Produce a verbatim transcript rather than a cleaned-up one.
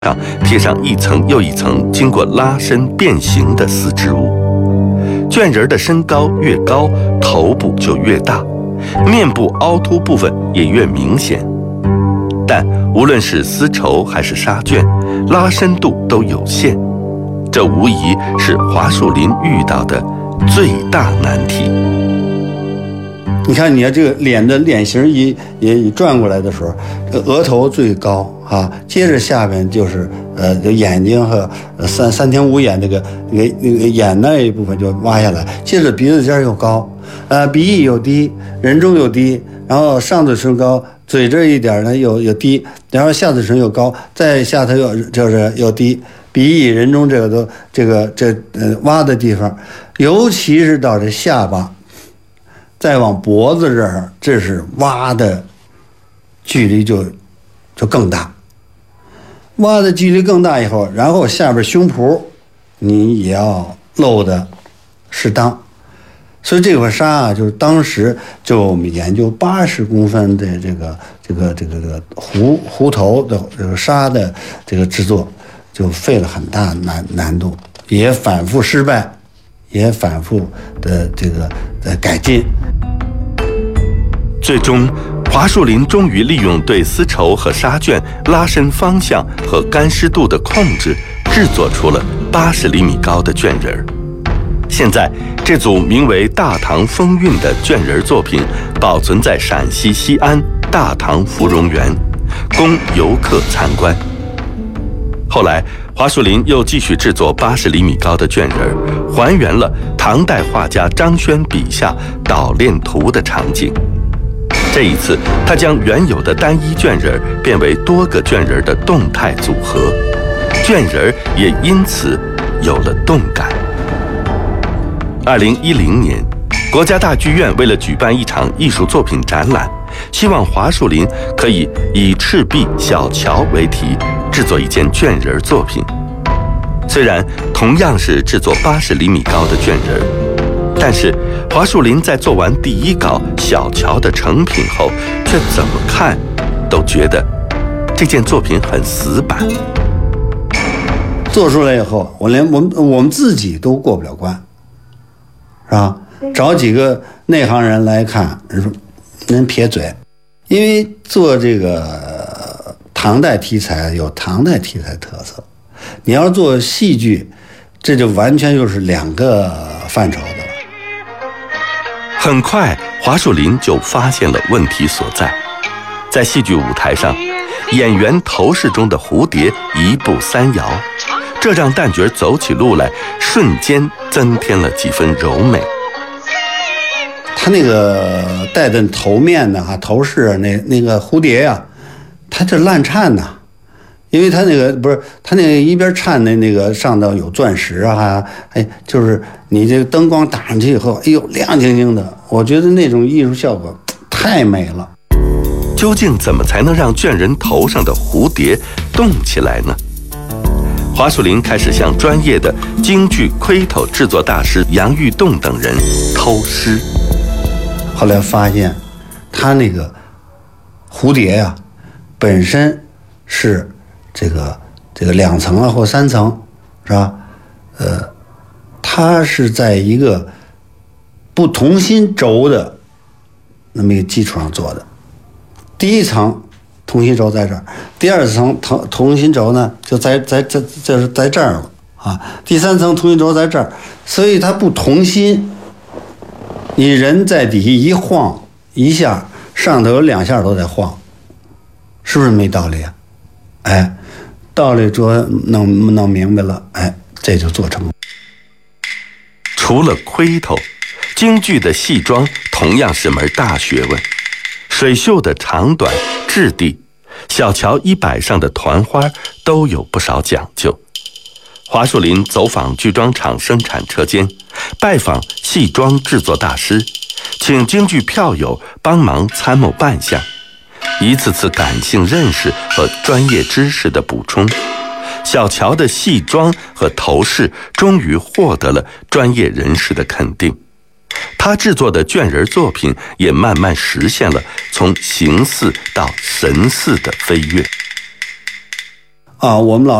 上贴上一层又一层经过拉伸变形的丝织物。绢人的身高越高，头部就越大，面部凹凸部分也越明显。但无论是丝绸还是纱绢，拉伸度都有限，这无疑是华树林遇到的最大难题。 你看，你看这个脸的脸型一也一转过来的时候，这个额头最高啊，接着下边就是呃眼睛和呃三三庭五眼那个那个那个眼那一部分就挖下来，接着鼻子尖又高，呃鼻翼又低，人中又低，然后上嘴唇高，嘴这一点呢又又低，然后下嘴唇又高，再下头又就是又低，鼻翼人中这个都这个这呃挖的地方，尤其是到这下巴。再往脖子这儿，这是挖的距离就就更大，挖的距离更大以后，然后下边胸脯你也要露的适当，所以这块纱啊，就是当时就我们研究八十公分的这个这个这个这个弧弧头的这个纱的这个制作，就费了很大难难度，也反复失败，也反复的这个的改进。 最终，华树林终于利用对丝绸和纱绢拉伸方向和干湿度的控制，制作出了八十厘米高的绢人儿。现在，这组名为《大唐风韵》的绢人作品保存在陕西西安大唐芙蓉园，供游客参观。后来，华树林又继续制作八十厘米高的绢人，还原了唐代画家张轩笔下捣练图的场景。这一次，他将原有的单一绢人变为多个绢人的动态组合，绢人也因此有了动感。二零一零年，国家大剧院为了举办一场艺术作品展览，希望华树林可以以赤壁小桥为题，制作一件绢人作品。虽然同样是制作八十厘米高的绢人，但是华树林在做完第一稿小桥的成品后，却怎么看都觉得这件作品很死板。 做出来以后，我连我们我们自己都过不了关，是吧？找几个内行人来看，人说人撇嘴，因为做这个唐代题材有唐代题材特色，你要做戏剧，这就完全又是两个范畴的了。 很快，华树林就发现了问题所在。在戏剧舞台上，演员头饰中的蝴蝶一步三摇，这让旦角走起路来瞬间增添了几分柔美。 他那个戴的头面呢，哈，头饰那那个蝴蝶呀、啊，他这烂颤呐，因为他那个不是他那个一边颤的那个上头有钻石啊，哎，就是你这个灯光打上去以后，哎呦亮晶晶的，我觉得那种艺术效果太美了。 究竟怎么才能让绢人头上的蝴蝶动起来呢？华树林开始向专业的京剧盔头制作大师杨玉栋等人偷师。 后来发现，他那个蝴蝶呀、啊，本身是这个这个两层啊或三层，是吧？呃，它是在一个不同心轴的那么一个基础上做的。第一层同心轴在这儿，第二层同同心轴呢就在在在这在这儿了啊。第三层同心轴在这儿，所以它不同心。你人在底下一晃一下，上头有两下都在晃，是不是没道理啊？哎，道理说弄弄明白了，哎，这就做成。 除了盔头，京剧的戏装同样是门大学问。水袖的长短、质地，小桥衣摆上的团花都有不少讲究。华树林走访剧装厂生产车间，拜访戏装制作大师，请京剧票友帮忙参谋扮相，一次次感性认识和专业知识的补充，小乔的戏装和头饰终于获得了专业人士的肯定。他制作的绢人作品也慢慢实现了从形似到神似的飞跃。 啊，我们老